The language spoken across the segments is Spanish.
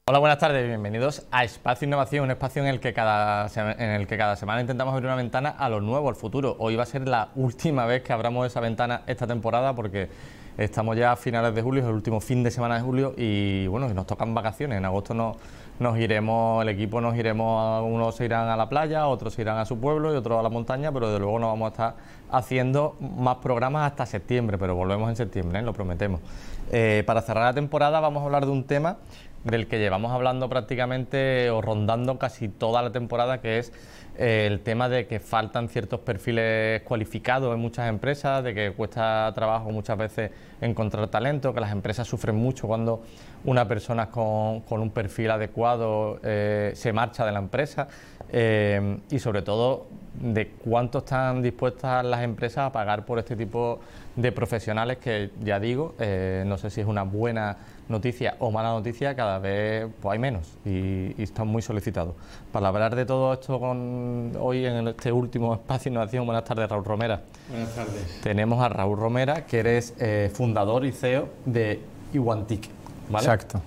Hola, buenas tardes, bienvenidos a Espacio Innovación, un espacio en el que cada semana intentamos abrir una ventana a lo nuevo, al futuro. Hoy va a ser la última vez que abramos esa ventana esta temporada porque estamos ya a finales de julio, es el último fin de semana de julio y bueno, nos tocan vacaciones. En agosto nos iremos, el equipo nos iremos, unos se irán a la playa, otros se irán a su pueblo y otros a la montaña, pero de luego no vamos a estar haciendo más programas hasta septiembre, pero volvemos en septiembre, lo prometemos. Para cerrar la temporada vamos a hablar de un tema del que llevamos hablando prácticamente o rondando casi toda la temporada, que es el tema de que faltan ciertos perfiles cualificados en muchas empresas, de que cuesta trabajo muchas veces encontrar talento, que las empresas sufren mucho cuando una persona con un perfil adecuado se marcha de la empresa y sobre todo de cuánto están dispuestas las empresas a pagar por este tipo de profesionales que, ya digo, no sé si es una buena noticia o mala noticia, cada vez pues, hay menos y están muy solicitados. Para hablar de todo esto hoy en este último espacio de innovación, buenas tardes, Raúl Romera. Buenas tardes. Tenemos a Raúl Romera, que eres fundador y CEO de Iwantic, ¿vale? Exacto.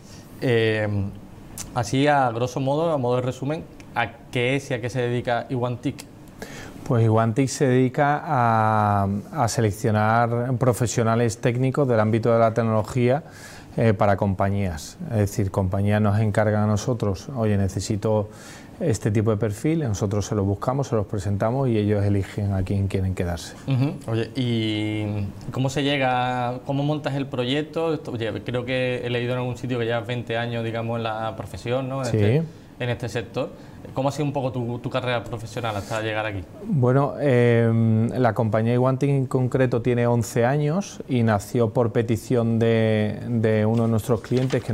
Así, a grosso modo, a modo de resumen, ¿a qué es y a qué se dedica Iwantic? Pues Iwantic se dedica a seleccionar profesionales técnicos del ámbito de la tecnología para compañías. Es decir, compañías nos encargan a nosotros, oye, necesito este tipo de perfil, nosotros se los buscamos, se los presentamos y ellos eligen a quién quieren quedarse. Oye, ¿y cómo se llega, cómo montas el proyecto? Oye, creo que he leído en algún sitio que llevas 20 años, digamos, en la profesión, ¿no? Sí. En este sector. ¿Cómo ha sido un poco tu carrera profesional hasta llegar aquí? Bueno, la compañía Iwantic en concreto tiene 11 años y nació por petición de uno de nuestros clientes que